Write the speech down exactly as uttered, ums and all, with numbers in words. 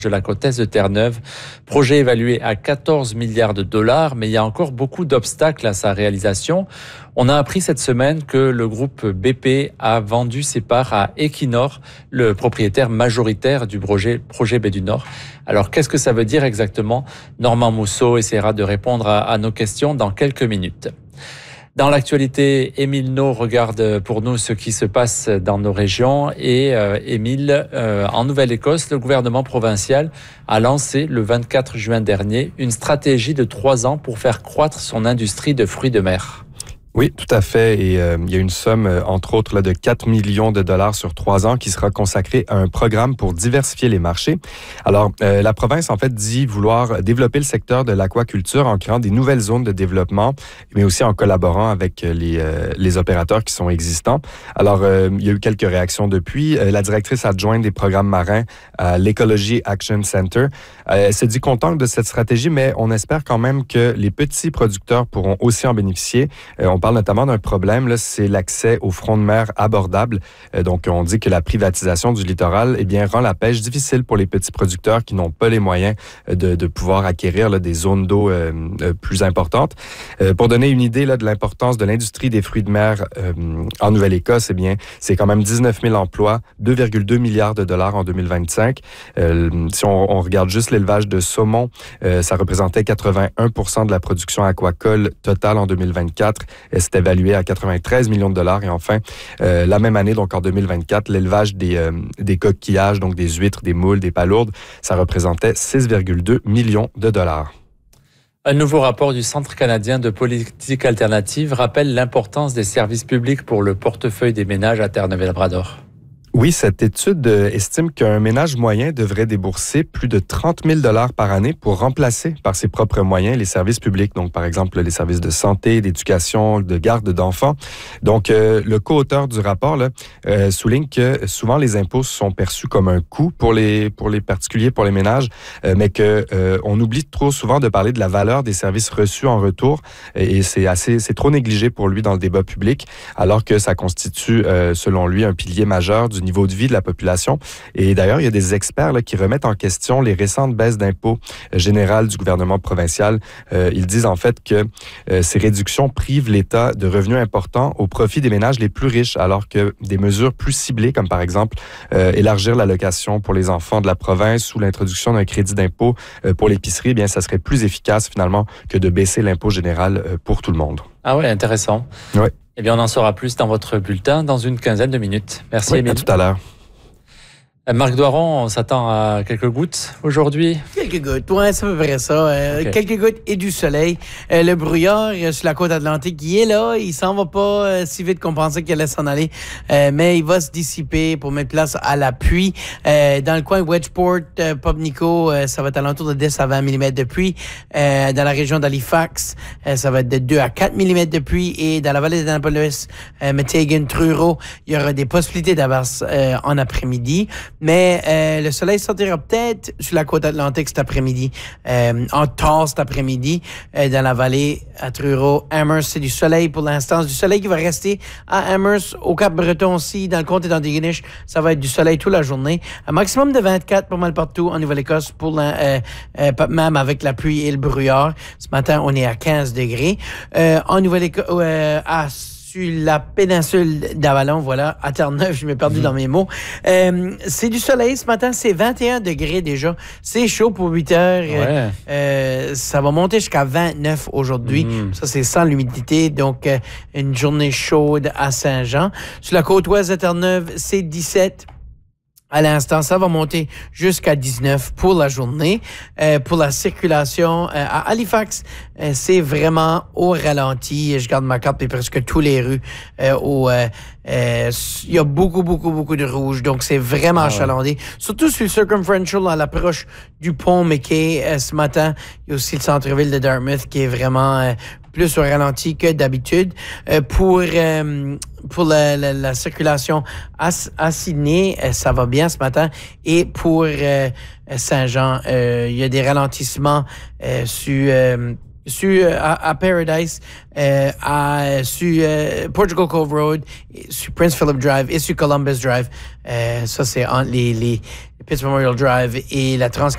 de la côte est de Terre-Neuve. Projet évalué à quatorze milliards de dollars, mais il y a encore beaucoup d'obstacles à sa réalisation. On a appris cette semaine que le groupe B P a vendu ses parts à Equinor, le propriétaire majoritaire du projet, projet Baie du Nord. Alors, qu'est-ce que ça veut dire exactement? Normand Mousseau essaiera de répondre à, à nos questions dans quelques minutes. Dans l'actualité, Émile Naud regarde pour nous ce qui se passe dans nos régions. Et euh, Émile, euh, en Nouvelle-Écosse, le gouvernement provincial a lancé le vingt-quatre juin dernier une stratégie de trois ans pour faire croître son industrie de fruits de mer. Oui, tout à fait. Et euh, il y a une somme, euh, entre autres, là, de quatre millions de dollars sur trois ans qui sera consacrée à un programme pour diversifier les marchés. Alors, euh, la province, en fait, dit vouloir développer le secteur de l'aquaculture en créant des nouvelles zones de développement, mais aussi en collaborant avec les, euh, les opérateurs qui sont existants. Alors, euh, il y a eu quelques réactions depuis. Euh, la directrice adjointe des programmes marins à l'Ecology Action Center, euh, elle se dit contente de cette stratégie, mais on espère quand même que les petits producteurs pourront aussi en bénéficier. Euh, on On parle notamment d'un problème, là, c'est l'accès au front de mer abordable. Euh, donc, on dit que la privatisation du littoral eh bien, rend la pêche difficile pour les petits producteurs qui n'ont pas les moyens de, de pouvoir acquérir là, des zones d'eau euh, euh, plus importantes. Euh, pour donner une idée là, de l'importance de l'industrie des fruits de mer euh, en Nouvelle-Écosse, eh bien, c'est quand même dix-neuf mille emplois, deux virgule deux milliards de dollars en deux mille vingt-cinq. Euh, si on, on regarde juste l'élevage de saumon, euh, ça représentait quatre-vingt-un pour cent de la production aquacole totale en deux mille vingt-quatre. C'est évalué à quatre-vingt-treize millions de dollars. Et enfin, euh, la même année, donc en deux mille vingt-quatre, l'élevage des, euh, des coquillages, donc des huîtres, des moules, des palourdes, ça représentait six virgule deux millions de dollars. Un nouveau rapport du Centre canadien de politique alternative rappelle l'importance des services publics pour le portefeuille des ménages à Terre-Neuve-et-Labrador. Oui, cette étude estime qu'un ménage moyen devrait débourser plus de trente mille dollars par année pour remplacer par ses propres moyens les services publics. Donc, par exemple, les services de santé, d'éducation, de garde d'enfants. Donc, euh, le co-auteur du rapport là, euh, souligne que souvent les impôts sont perçus comme un coût pour les pour les particuliers, pour les ménages, euh, mais que euh, on oublie trop souvent de parler de la valeur des services reçus en retour. Et c'est assez, c'est trop négligé pour lui dans le débat public, alors que ça constitue, euh, selon lui, un pilier majeur du niveau de vie de la population. Et d'ailleurs, il y a des experts là, qui remettent en question les récentes baisses d'impôts euh, générales du gouvernement provincial. Euh, ils disent en fait que euh, ces réductions privent l'État de revenus importants au profit des ménages les plus riches, alors que des mesures plus ciblées, comme par exemple euh, élargir l'allocation pour les enfants de la province ou l'introduction d'un crédit d'impôt euh, pour l'épicerie, eh bien, ça serait plus efficace finalement que de baisser l'impôt général euh, pour tout le monde. Ah ouais, intéressant. Oui. Eh bien, on en saura plus dans votre bulletin dans une quinzaine de minutes. Merci, oui, Émile. À tout à l'heure. Marc Doiron, on s'attend à quelques gouttes aujourd'hui? Quelques gouttes, ouais, c'est à peu près ça. Euh, okay. Quelques gouttes et du soleil. Euh, le brouillard euh, sur la côte atlantique, il est là. Il s'en va pas euh, si vite qu'on pensait qu'il allait s'en aller. Euh, mais il va se dissiper pour mettre place à la pluie. Euh, dans le coin Wedgeport, euh, Pubnico, euh, ça va être à l'entour de dix à vingt millimètres de pluie. Euh, dans la région d'Halifax, euh, ça va être de deux à quatre millimètres de pluie. Et dans la vallée d'Annapolis, euh, Metighan, Truro, il y aura des possibilités d'averse euh, en après-midi. Mais euh, le soleil sortira peut-être sur la côte atlantique cet après-midi, euh, en tard cet après-midi, euh, dans la vallée à Truro. Amherst, c'est du soleil pour l'instant. C'est du soleil qui va rester à Amherst, au Cap-Breton aussi, dans le comté d'Antigonish. Ça va être du soleil toute la journée. Un maximum de vingt-quatre, pas mal partout en Nouvelle-Écosse, pour la, euh, euh, même avec la pluie et le brouillard. Ce matin, on est à quinze degrés. Euh, en Nouvelle-Écosse, euh, à sur la péninsule d'Avalon, voilà, à Terre-Neuve, je m'ai perdu mmh. dans mes mots. Euh, c'est du soleil ce matin, c'est vingt et un degrés déjà. C'est chaud pour huit heures. Ouais. Euh, ça va monter jusqu'à vingt-neuf aujourd'hui. Mmh. Ça, c'est sans l'humidité, donc euh, une journée chaude à Saint-Jean. Sur la côte ouest de Terre-Neuve, c'est dix-sept. À l'instant, ça va monter jusqu'à dix-neuf pour la journée. Euh, pour la circulation euh, à Halifax, euh, c'est vraiment au ralenti. Je garde ma carte et presque tous les rues. Euh, au, euh, euh, il y a beaucoup, beaucoup, beaucoup de rouge. Donc, c'est vraiment ah ouais. achalandé. Surtout sur le Circumferential à l'approche du pont McKay euh, ce matin. Il y a aussi le centre-ville de Dartmouth qui est vraiment euh, plus au ralenti que d'habitude. Euh, pour euh, pour la, la, la circulation à, à Sydney, euh, ça va bien ce matin. Et pour euh, Saint-Jean, euh, il y a des ralentissements euh, sur... Euh, sur à, à Paradise, euh, à sur euh, Portugal Cove Road, sur Prince Philip Drive et sur Columbus Drive. Euh, ça c'est entre les les Pitts Memorial Drive et la Trans